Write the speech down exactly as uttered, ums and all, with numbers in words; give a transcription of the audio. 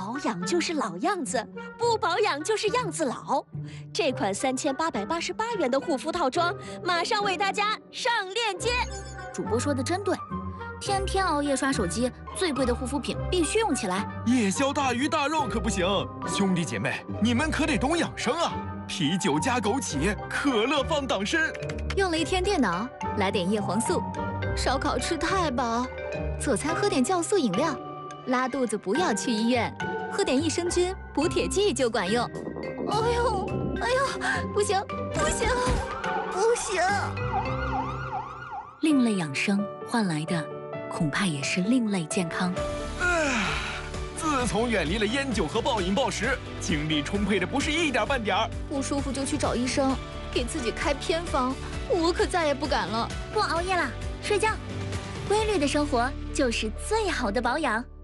保养就是老样子，不保养就是样子老。这款三千八百八十八元的护肤套装，马上为大家上链接。 主播说的真对，天天熬夜刷手机，最贵的护肤品必须用起来。 夜宵大鱼大肉可不行，兄弟姐妹，你们可得懂养生啊！啤酒加枸杞，可乐放党参。 用了一天电脑，来点叶黄素。烧烤吃太饱，早餐喝点酵素饮料。拉肚子不要去医院，喝点益生菌补铁剂就管用。哎呦，哎呦，不行，不行，不行！另类养生换来的，恐怕也是另类健康。 唉，自从远离了烟酒和暴饮暴食，精力充沛的不是一点半点儿。 不舒服就去找医生，给自己开偏方，我可再也不敢了。 不熬夜了，睡觉，规律的生活就是最好的保养。